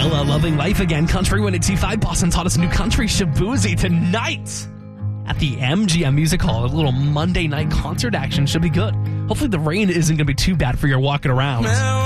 Ella, Loving Life Again, Country 102.5, Boston taught us new country, Shaboozey, tonight at the MGM Music Hall. A little Monday night concert action should be good. Hopefully the rain isn't going to be too bad for your walking around.